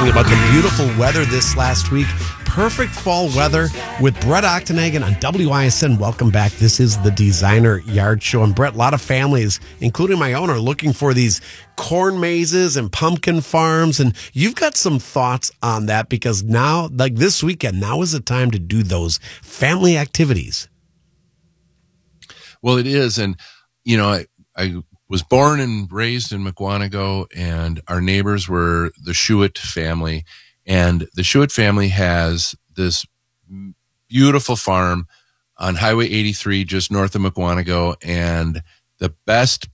talking about the beautiful weather this last week. Perfect fall weather with Brett Ochtenhagen on WISN. Welcome back. This is the Designer Yard Show. And Brett, a lot of families, including my own, are looking for these corn mazes and pumpkin farms. And you've got some thoughts on that because now, like this weekend, now is the time to do those family activities. Well, it is. And, you know, I was born and raised in Mukwonago, and our neighbors were the Schuett family. And the Schuett family has this beautiful farm on Highway 83, just north of Mukwonago, and the best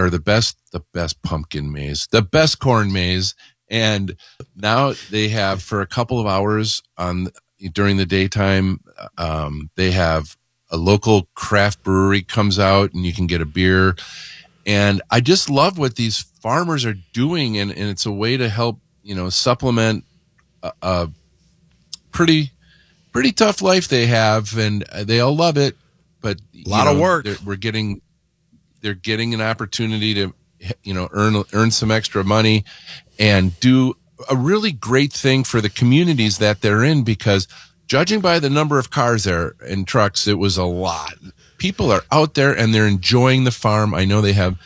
pumpkin maze, the best corn maze. And now they have, for a couple of hours during the daytime, they have a local craft brewery comes out and you can get a beer. And I just love what these farmers are doing. And it's a way to help, supplement a pretty tough life they have, and they all love it, but a lot of work. They're getting an opportunity to, earn some extra money and do a really great thing for the communities that they're in, because judging by the number of cars there and trucks, it was a lot. People are out there and they're enjoying the farm. I know they have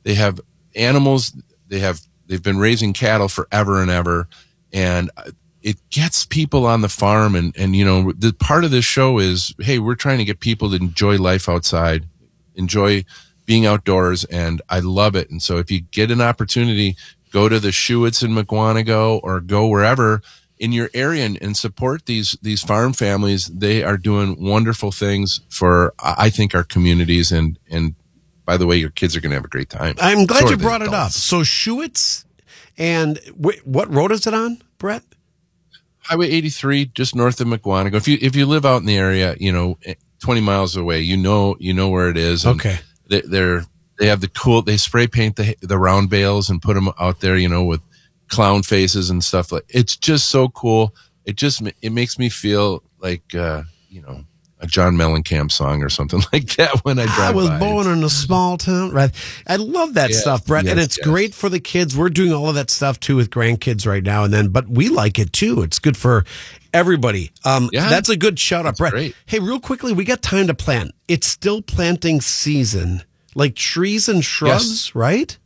animals. They've been raising cattle forever and ever, and it gets people on the farm. And the part of this show is, hey, we're trying to get people to enjoy life outside, enjoy being outdoors, and I love it. And so if you get an opportunity, go to the Schuetts in Mukwonago or go wherever in your area and support these farm families. They are doing wonderful things for, I think, our communities. And by the way, your kids are going to have a great time. I'm glad you brought it up. So Schuetts, and what road is it on, Brett? Highway 83, just north of Mukwonago. If you live out in the area, 20 miles away, you know where it is. And okay. They have they spray paint the round bales and put them out there, with clown faces and stuff. Like, it's just so cool. It makes me feel like, a John Mellencamp song or something like that when I drive by. I was born in a small town, right? I love that stuff, Brett, and it's great for the kids. We're doing all of that stuff too with grandkids right now, but we like it too. It's good for everybody. That's a good shout out, Brett. Great. Hey, real quickly, we got time to plant. It's still planting season, like trees and shrubs, right?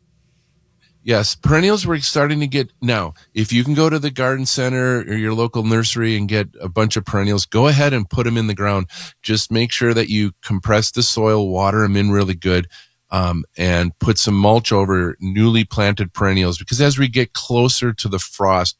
Yes, perennials we're starting to get now. If you can go to the garden center or your local nursery and get a bunch of perennials, go ahead and put them in the ground. Just make sure that you compress the soil, water them in really good, and put some mulch over newly planted perennials. Because as we get closer to the frost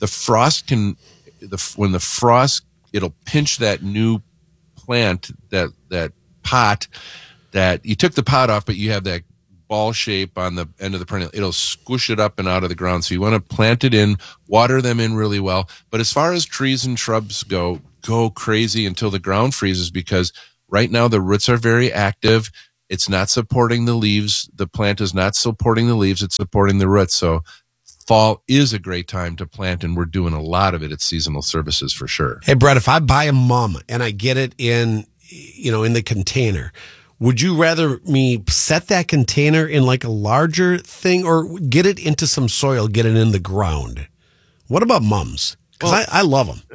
it'll pinch that new plant, that pot that you took the pot off, but you have that ball shape on the end of the perennial. It'll squish it up and out of the ground. So you want to plant it in, water them in really well. But as far as trees and shrubs go crazy until the ground freezes, because right now the roots are very active. It's not supporting the leaves. The plant is not supporting the leaves. It's supporting the roots. So fall is a great time to plant, and we're doing a lot of it at Seasonal Services for sure. Hey, Brett, if I buy a mum and I get it in the container, would you rather me set that container in like a larger thing or get it into some soil, get it in the ground? What about mums? Because I love them.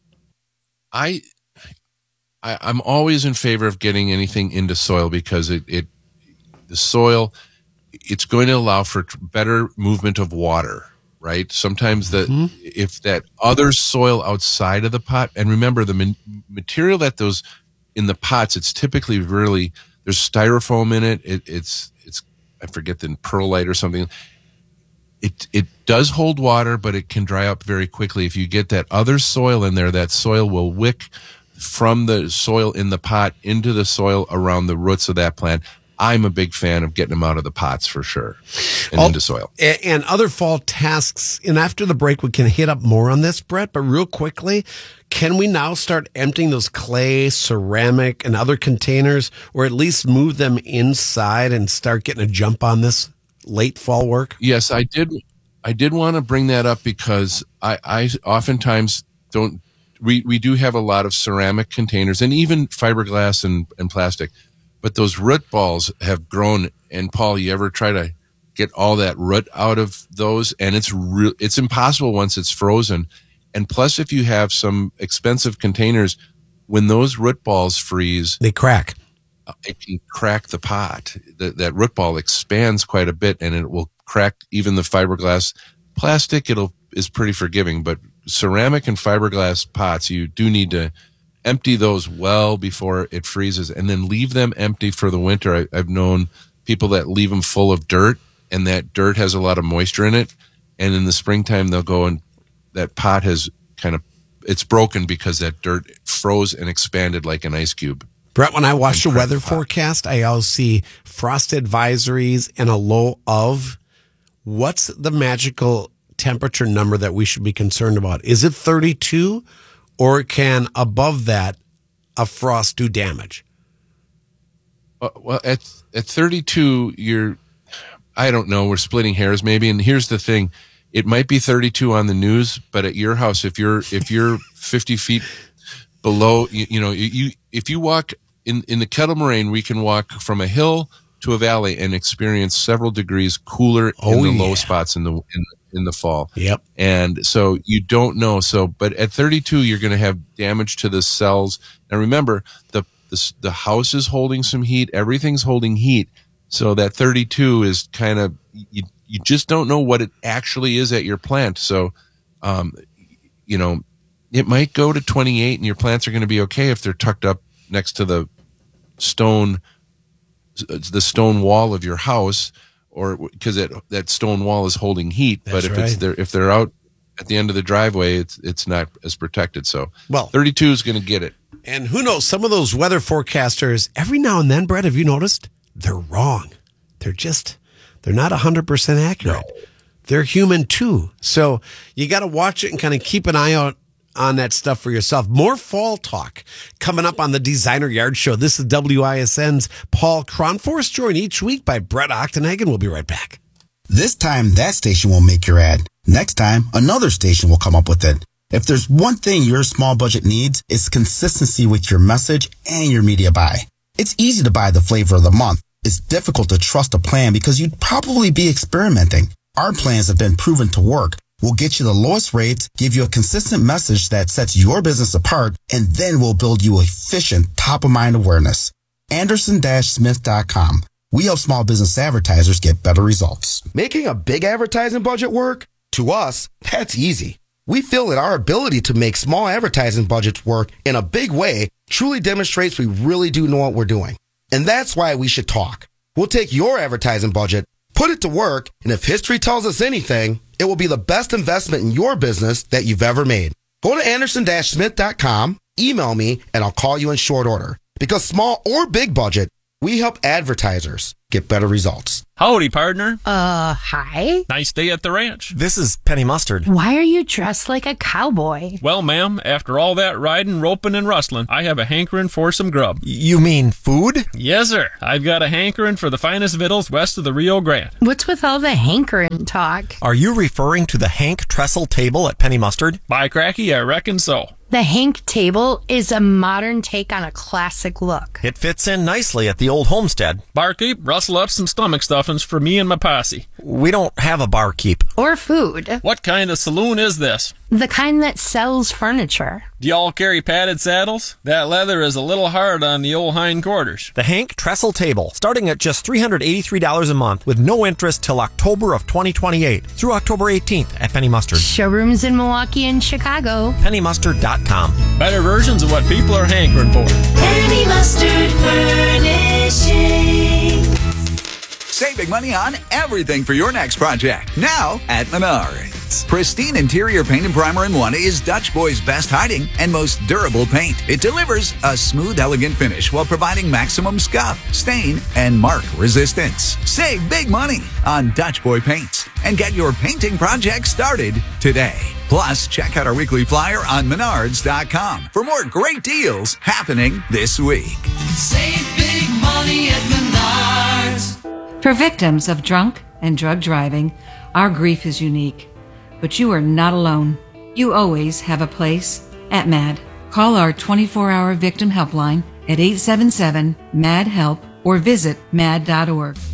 I'm always in favor of getting anything into soil, because the soil, it's going to allow for better movement of water, right? Sometimes if that other soil outside of the pot, and remember the material that those in the pots, it's typically really, there's styrofoam in it. It's I forget the perlite or something. It does hold water, but it can dry up very quickly. If you get that other soil in there, that soil will wick from the soil in the pot into the soil around the roots of that plant. I'm a big fan of getting them out of the pots for sure and into soil. And other fall tasks. And after the break, we can hit up more on this, Brett. But real quickly, can we now start emptying those clay, ceramic, and other containers, or at least move them inside and start getting a jump on this late fall work? Yes, I did want to bring that up, because I oftentimes don't. We do have a lot of ceramic containers and even fiberglass and plastic. But those root balls have grown. And Paul, you ever try to get all that root out of those. And it's impossible once it's frozen. And plus, if you have some expensive containers, when those root balls freeze, they crack. It can crack the pot. That root ball expands quite a bit, and it will crack even the fiberglass. Plastic, is pretty forgiving, but ceramic and fiberglass pots, you do need to empty those well before it freezes, and then leave them empty for the winter. I've known people that leave them full of dirt, and that dirt has a lot of moisture in it. And in the springtime, they'll go and that pot has it's broken because that dirt froze and expanded like an ice cube. Brett, when I watch the weather forecast, I always see frost advisories and a low of. What's the magical temperature number that we should be concerned about? Is it 32, or can above that a frost do damage? Well, at 32, I don't know, we're splitting hairs maybe. And here's the thing. It might be 32 on the news, but at your house, if you're 50 feet below, if you walk in the Kettle Moraine, we can walk from a hill to a valley and experience several degrees cooler in the low spots in the fall. Yep. And so you don't know. But at 32, you're going to have damage to the cells. And remember, the house is holding some heat. Everything's holding heat. So that 32 is kind of, you just don't know what it actually is at your plant. So, it might go to 28 and your plants are going to be okay if they're tucked up next to the stone wall of your house, or because that stone wall is holding heat. That's but right. if they're out at the end of the driveway, it's not as protected. So 32 is going to get it. And who knows, some of those weather forecasters, every now and then, Brett, have you noticed? They're wrong. They're not 100% accurate. No. They're human too. So you got to watch it and kind of keep an eye out on that stuff for yourself. More fall talk coming up on the Designer Yard Show. This is WISN's Paul Kronforce, joined each week by Brett Ochtenhagen. We'll be right back. This time, that station will make your ad. Next time, another station will come up with it. If there's one thing your small budget needs, it's consistency with your message and your media buy. It's easy to buy the flavor of the month. It's difficult to trust a plan because you'd probably be experimenting. Our plans have been proven to work. We'll get you the lowest rates, give you a consistent message that sets your business apart, and then we'll build you efficient top-of-mind awareness. Anderson-Smith.com. We help small business advertisers get better results. Making a big advertising budget work? To us, that's easy. We feel that our ability to make small advertising budgets work in a big way truly demonstrates we really do know what we're doing. And that's why we should talk. We'll take your advertising budget, put it to work, and if history tells us anything, it will be the best investment in your business that you've ever made. Go to Anderson-Smith.com, email me, and I'll call you in short order. Because small or big budget, we help advertisers get better results. Howdy, partner. Hi. Nice day at the ranch. This is Penny Mustard. Why are you dressed like a cowboy? Well, ma'am, after all that riding, roping, and rustling, I have a hankering for some grub. You mean food? Yes, sir. I've got a hankering for the finest victuals west of the Rio Grande. What's with all the hankering talk? Are you referring to the Hank Trestle table at Penny Mustard? By cracky, I reckon so. The Hank table is a modern take on a classic look. It fits in nicely at the old homestead. Barkeep, rustle up some stomach stuffings for me and my posse. We don't have a barkeep. Or food. What kind of saloon is this? The kind that sells furniture. Do y'all carry padded saddles? That leather is a little hard on the old hindquarters. The Hank Trestle table, starting at just $383 a month with no interest till October of 2028 through October 18th at Penny Mustard. Showrooms in Milwaukee and Chicago. PennyMustard.com. Better versions of what people are hankering for. Penny Mustard Furnishing. Save big money on everything for your next project. Now at Menards. Pristine interior paint and primer in one is Dutch Boy's best hiding and most durable paint. It delivers a smooth, elegant finish while providing maximum scuff, stain, and mark resistance. Save big money on Dutch Boy paints and get your painting project started today. Plus, check out our weekly flyer on Menards.com for more great deals happening this week. Save big money at Menards. For victims of drunk and drug driving, our grief is unique. But you are not alone. You always have a place at MAD. Call our 24-hour victim helpline at 877-MAD-HELP or visit mad.org.